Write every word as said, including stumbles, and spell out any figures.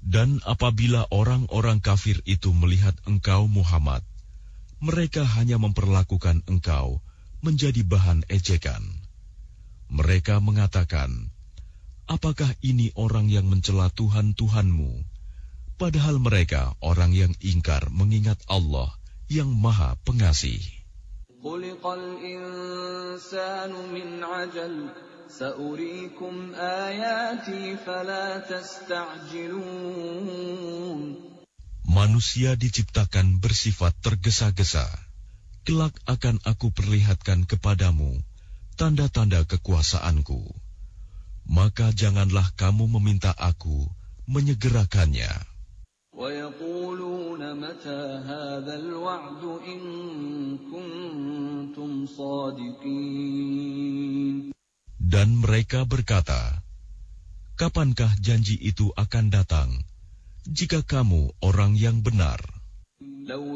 Dan apabila orang-orang kafir itu melihat engkau Muhammad, mereka hanya memperlakukan engkau menjadi bahan ejekan. Mereka mengatakan, apakah ini orang yang mencela Tuhan-Tuhanmu? Padahal mereka orang yang ingkar mengingat Allah yang Maha Pengasih. Khuliqal insanu min ajal, sa'urikum ayati fala tasta'jilun. Manusia diciptakan bersifat tergesa-gesa. Kelak akan aku perlihatkan kepadamu tanda-tanda kekuasaanku. Maka janganlah kamu meminta aku menyegerakannya. وَيَقُولُونَ مَتَى هَذَا الْوَعْدُ إِن كُنتُمْ صَادِقِينَ. Dan mereka berkata, kapankah janji itu akan datang, jika kamu orang yang benar?